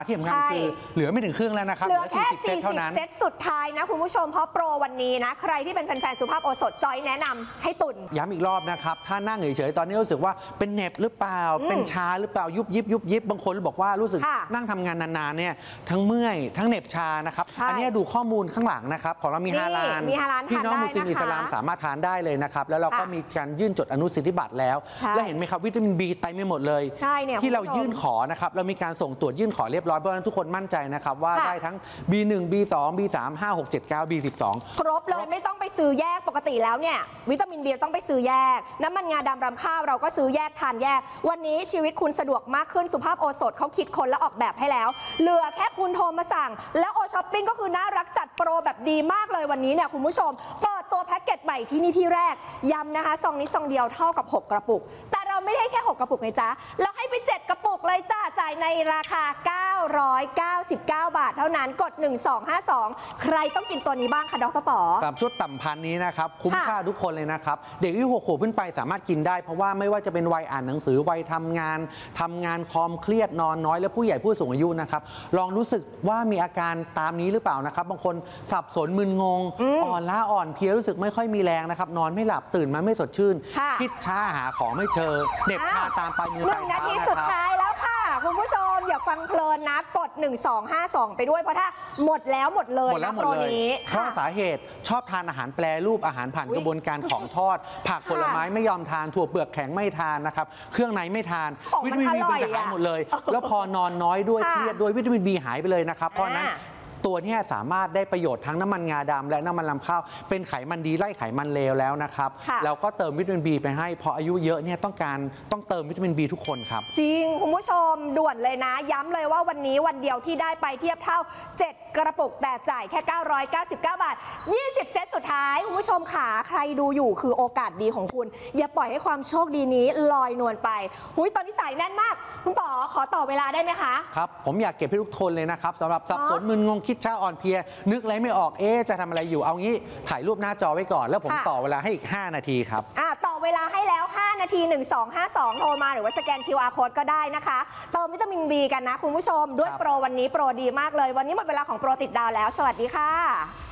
ที่สำคัญคือเหลือไม่ถึงครึ่งแล้วนะครับเหลือแค่ 40 เซตสุดท้ายนะคุณผู้ชมเพราะโปรวันนี้นะใครที่เป็นแฟนๆสุภาพโอสถจอยแนะนำให้ตุนย้ำอีกรอบนะครับถ้านั่งเฉยๆตอนนี้รู้สึกว่าเป็นเหน็บหรือเปล่าเป็นชาหรือเปล่ายุบยิบบางคนบอกว่ารู้สึกนั่งทำงานนานๆเนี่ยทั้งเมื่อยทั้งเหน็บชานะครับอันนี้ดูข้อมูลข้างหลังนะครับของเรามีฮาลาลพี่น้องมุสลิมอิสลามสามารถทานได้เลยนะครับแล้วเราก็มีการยื่นจดอนุสิทธิบัตรแล้วและเห็นไหมครับวิตามิน B เต็มไปหมดเลยที่เรายื่นขอนะครับเรามีการส่งตรวจยื่นขอเรียบร้อยเพราะฉะนั้นทุกคนมั่นใจนะครับว่าได้ทั้ง B1 B2 B3 5 6 7 9 B12 ครบเลยไม่ต้องไปซื้อแยกปกติแล้วเนี่ยวิตามิน B ต้องไปซื้อแยกน้ำมันงาดำรำข้าวเราก็ซื้อแยกทานแยกวันนี้ชีวิตคุณสะดวกมากขึ้นสุภาพโอสถเขาคิดคนและออกแบบให้แล้วเหลือแค่คุณโทรมาสั่งแล้วโอช้อปปิ้งก็คือน่ารักจัดโปรแบบดีมากเลยวันนี้เนี่ยคุณผู้ชมเปิดตัวแพ็กเกจใหม่ที่นี่ที่แรกย้ำนะคะซองนี้ซองเดียวเท่ากับ6กระปุกแต่เราไม่ได้แค่6กระปุกไงจ๊ะเราให้ไป7กระปุกเลยจ้าจ่ายในราคา999 บาทเท่านั้นกด1252ใครต้องกินตัวนี้บ้างคะดร.ป๋อกับชุดต่ำพันนี้นะครับคุ้มค่าทุกคนเลยนะครับเด็กอายุ6 ขวบขึ้นไปสามารถกินได้เพราะว่าไม่ว่าจะเป็นวัยอ่านหนังสือวัยทำงานคอมเครียดนอนน้อยและผู้ใหญ่ผู้สูงอายุนะครับลองรู้สึกว่ามีอาการตามนี้หรือเปล่านะครับบางคนสับสนมึนงงอ่อนล้าอ่อนเพลียรู้สึกไม่ค่อยมีแรงนะครับนอนไม่หลับตื่นมาไม่สดชื่นคิดช้าหาของไม่เจอเหน็บชาตามปลายมือปลายเท้า 1 นาทีสุดท้ายแล้วค่ะคุณผู้ชมอย่าฟังเพลินนะกด1252ไปด้วยเพราะถ้าหมดแล้วหมดเลยนะโปรนี้เพราะสาเหตุชอบทานอาหารแปรรูปอาหารผ่านกระบวนการของทอดผักผลไม้ไม่ยอมทานถั่วเปลือกแข็งไม่ทานนะครับเครื่องในไม่ทานวิตามิน B เป็นหายหมดเลยแล้วพอนอนน้อยด้วยเครียดด้วยวิตามิน B หายไปเลยนะครับเพราะนั้นตัวนี้สามารถได้ประโยชน์ทั้งน้ำมันงาดำและน้ำมันลำข้าวเป็นไขมันดีไล่ไขมันเลวแล้วนะครับแล้วก็เติมวิตามิน B ไปให้พออายุเยอะเนี่ยต้องเติมวิตามิน B ทุกคนครับจริงคุณผู้ชมด่วนเลยนะย้ำเลยว่าวันนี้วันเดียวที่ได้ไปเทียบเท่า7กระปุกแต่จ่ายแค่999 บาท20 เซตสุดท้ายคุณผู้ชมขาใครดูอยู่คือโอกาสดีของคุณอย่าปล่อยให้ความโชคดีนี้ลอยนวลไปตอนนี้สายแน่นมากคุณป๋อขอต่อเวลาได้ไหมคะครับผมอยากเก็บให้ทุกคนเลยนะครับสำหรับสับสนมึนงงคิดช้าอ่อนเพลียนึกอะไรไม่ออกจะทำอะไรอยู่เอางี้ถ่ายรูปหน้าจอไว้ก่อนแล้วผมต่อเวลาให้อีก5 นาทีครับต่อเวลาให้แล้ว5 นาที1252โทรมาหรือว่าสแกน QR Code ก็ได้นะคะเติมวิตามิน B กันนะคุณผู้ชมด้วยโปรวันนี้โปรดีมากเลยวันนี้หมดเวลาของโปรติดดาวแล้วสวัสดีค่ะ